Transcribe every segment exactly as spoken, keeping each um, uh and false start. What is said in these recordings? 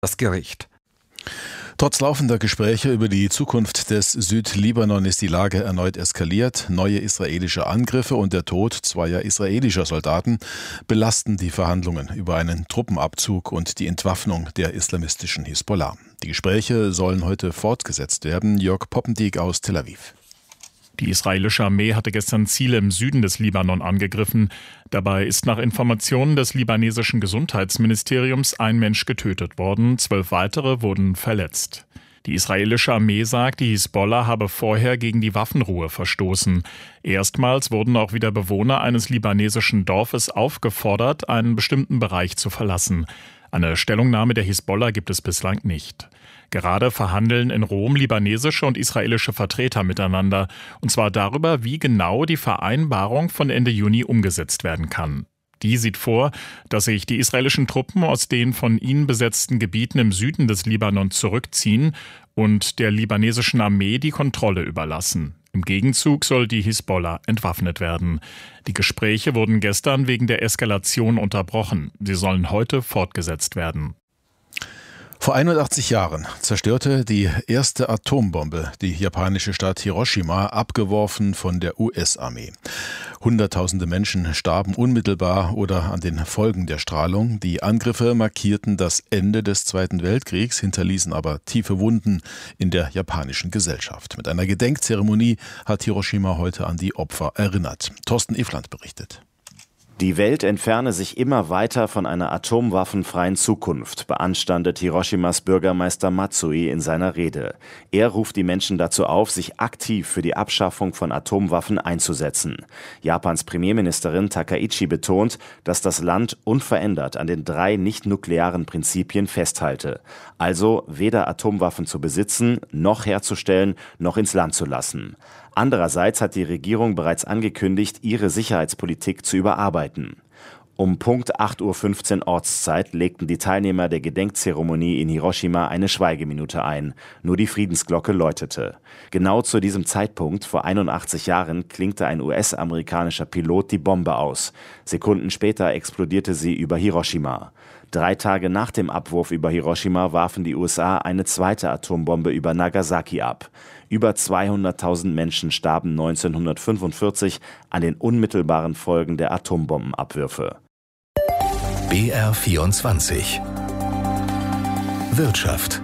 das Gericht. Trotz laufender Gespräche über die Zukunft des Südlibanon ist die Lage erneut eskaliert. Neue israelische Angriffe und der Tod zweier israelischer Soldaten belasten die Verhandlungen über einen Truppenabzug und die Entwaffnung der islamistischen Hisbollah. Die Gespräche sollen heute fortgesetzt werden. Jörg Poppendiek aus Tel Aviv. Die israelische Armee hatte gestern Ziele im Süden des Libanon angegriffen. Dabei ist nach Informationen des libanesischen Gesundheitsministeriums ein Mensch getötet worden, zwölf weitere wurden verletzt. Die israelische Armee sagt, die Hisbollah habe vorher gegen die Waffenruhe verstoßen. Erstmals wurden auch wieder Bewohner eines libanesischen Dorfes aufgefordert, einen bestimmten Bereich zu verlassen. Eine Stellungnahme der Hisbollah gibt es bislang nicht. Gerade verhandeln in Rom libanesische und israelische Vertreter miteinander, und zwar darüber, wie genau die Vereinbarung von Ende Juni umgesetzt werden kann. Die sieht vor, dass sich die israelischen Truppen aus den von ihnen besetzten Gebieten im Süden des Libanon zurückziehen und der libanesischen Armee die Kontrolle überlassen. Im Gegenzug soll die Hisbollah entwaffnet werden. Die Gespräche wurden gestern wegen der Eskalation unterbrochen. Sie sollen heute fortgesetzt werden. Vor einundachtzig Jahren zerstörte die erste Atombombe die japanische Stadt Hiroshima, abgeworfen von der U S-Armee. Hunderttausende Menschen starben unmittelbar oder an den Folgen der Strahlung. Die Angriffe markierten das Ende des Zweiten Weltkriegs, hinterließen aber tiefe Wunden in der japanischen Gesellschaft. Mit einer Gedenkzeremonie hat Hiroshima heute an die Opfer erinnert. Thorsten Efland berichtet. Die Welt entferne sich immer weiter von einer atomwaffenfreien Zukunft, beanstandet Hiroshimas Bürgermeister Matsui in seiner Rede. Er ruft die Menschen dazu auf, sich aktiv für die Abschaffung von Atomwaffen einzusetzen. Japans Premierministerin Takaichi betont, dass das Land unverändert an den drei nicht-nuklearen Prinzipien festhalte. Also weder Atomwaffen zu besitzen, noch herzustellen, noch ins Land zu lassen. Andererseits hat die Regierung bereits angekündigt, ihre Sicherheitspolitik zu überarbeiten. Um Punkt acht Uhr fünfzehn Ortszeit legten die Teilnehmer der Gedenkzeremonie in Hiroshima eine Schweigeminute ein. Nur die Friedensglocke läutete. Genau zu diesem Zeitpunkt, vor einundachtzig Jahren, klinkte ein U S-amerikanischer Pilot die Bombe aus. Sekunden später explodierte sie über Hiroshima. Drei Tage nach dem Abwurf über Hiroshima warfen die U S A eine zweite Atombombe über Nagasaki ab. Über zweihunderttausend Menschen starben neunzehnhundertfünfundvierzig an den unmittelbaren Folgen der Atombombenabwürfe. B R vierundzwanzig Wirtschaft.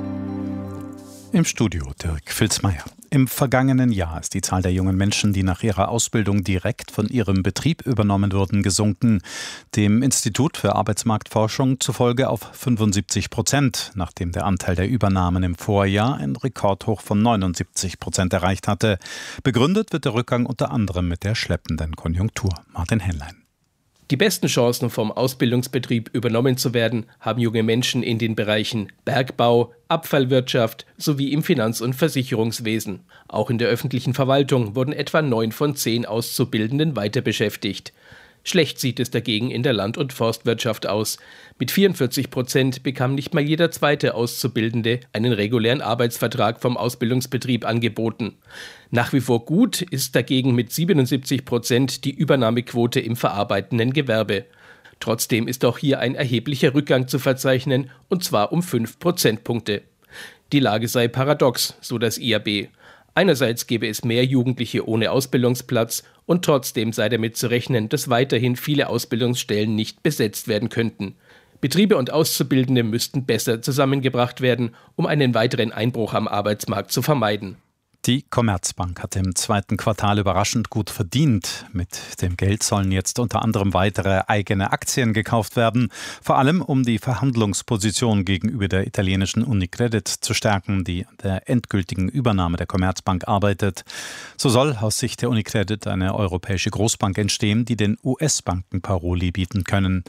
Im Studio Dirk Filzmeier. Im vergangenen Jahr ist die Zahl der jungen Menschen, die nach ihrer Ausbildung direkt von ihrem Betrieb übernommen wurden, gesunken. Dem Institut für Arbeitsmarktforschung zufolge auf fünfundsiebzig Prozent, nachdem der Anteil der Übernahmen im Vorjahr ein Rekordhoch von neunundsiebzig Prozent erreicht hatte. Begründet wird der Rückgang unter anderem mit der schleppenden Konjunktur. Martin Henlein. Die besten Chancen, vom Ausbildungsbetrieb übernommen zu werden, haben junge Menschen in den Bereichen Bergbau, Abfallwirtschaft sowie im Finanz- und Versicherungswesen. Auch in der öffentlichen Verwaltung wurden etwa neun von zehn Auszubildenden weiter beschäftigt. Schlecht sieht es dagegen in der Land- und Forstwirtschaft aus. Mit vierundvierzig Prozent bekam nicht mal jeder zweite Auszubildende einen regulären Arbeitsvertrag vom Ausbildungsbetrieb angeboten. Nach wie vor gut ist dagegen mit siebenundsiebzig Prozent die Übernahmequote im verarbeitenden Gewerbe. Trotzdem ist auch hier ein erheblicher Rückgang zu verzeichnen, und zwar um fünf Prozentpunkte. Die Lage sei paradox, so das I A B. Einerseits gäbe es mehr Jugendliche ohne Ausbildungsplatz und trotzdem sei damit zu rechnen, dass weiterhin viele Ausbildungsstellen nicht besetzt werden könnten. Betriebe und Auszubildende müssten besser zusammengebracht werden, um einen weiteren Einbruch am Arbeitsmarkt zu vermeiden. Die Commerzbank hat im zweiten Quartal überraschend gut verdient. Mit dem Geld sollen jetzt unter anderem weitere eigene Aktien gekauft werden, vor allem um die Verhandlungsposition gegenüber der italienischen Unicredit zu stärken, die an der endgültigen Übernahme der Commerzbank arbeitet. So soll aus Sicht der Unicredit eine europäische Großbank entstehen, die den U S-Banken Paroli bieten können.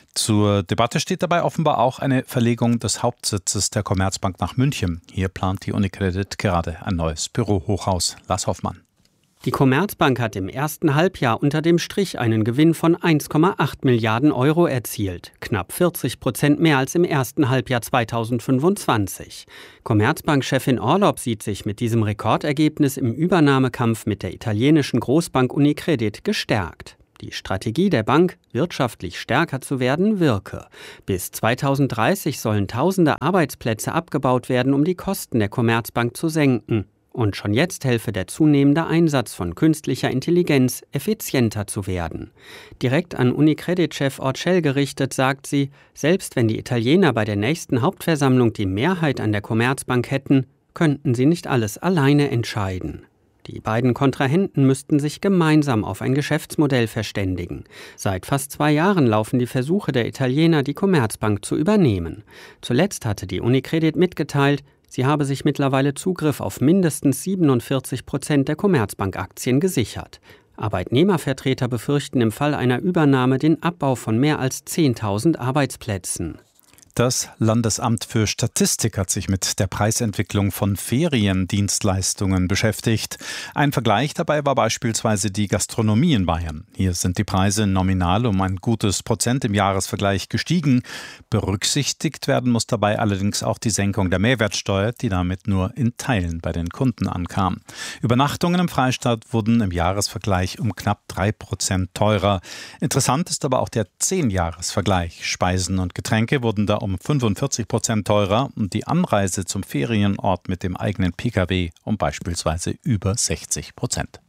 Zur Debatte steht dabei offenbar auch eine Verlegung des Hauptsitzes der Commerzbank nach München. Hier plant die Unicredit gerade ein neues Bürohochhaus. Lars Hoffmann. Die Commerzbank hat im ersten Halbjahr unter dem Strich einen Gewinn von eins Komma acht Milliarden Euro erzielt. Knapp vierzig Prozent mehr als im ersten Halbjahr zweitausendfünfundzwanzig. Commerzbank-Chefin Orlopp sieht sich mit diesem Rekordergebnis im Übernahmekampf mit der italienischen Großbank Unicredit gestärkt. Die Strategie der Bank, wirtschaftlich stärker zu werden, wirke. Bis zweitausenddreißig sollen tausende Arbeitsplätze abgebaut werden, um die Kosten der Commerzbank zu senken. Und schon jetzt helfe der zunehmende Einsatz von künstlicher Intelligenz, effizienter zu werden. Direkt an Unicredit-Chef Orcel gerichtet sagt sie, selbst wenn die Italiener bei der nächsten Hauptversammlung die Mehrheit an der Commerzbank hätten, könnten sie nicht alles alleine entscheiden. Die beiden Kontrahenten müssten sich gemeinsam auf ein Geschäftsmodell verständigen. Seit fast zwei Jahren laufen die Versuche der Italiener, die Commerzbank zu übernehmen. Zuletzt hatte die Unicredit mitgeteilt, sie habe sich mittlerweile Zugriff auf mindestens siebenundvierzig Prozent der Commerzbank-Aktien gesichert. Arbeitnehmervertreter befürchten im Fall einer Übernahme den Abbau von mehr als zehntausend Arbeitsplätzen. Das Landesamt für Statistik hat sich mit der Preisentwicklung von Feriendienstleistungen beschäftigt. Ein Vergleich dabei war beispielsweise die Gastronomie in Bayern. Hier sind die Preise nominal um ein gutes Prozent im Jahresvergleich gestiegen. Berücksichtigt werden muss dabei allerdings auch die Senkung der Mehrwertsteuer, die damit nur in Teilen bei den Kunden ankam. Übernachtungen im Freistaat wurden im Jahresvergleich um knapp drei Prozent teurer. Interessant ist aber auch der Zehn-Jahres-Vergleich. Speisen und Getränke wurden da um fünfundvierzig Prozent teurer und die Anreise zum Ferienort mit dem eigenen Pkw um beispielsweise über sechzig Prozent.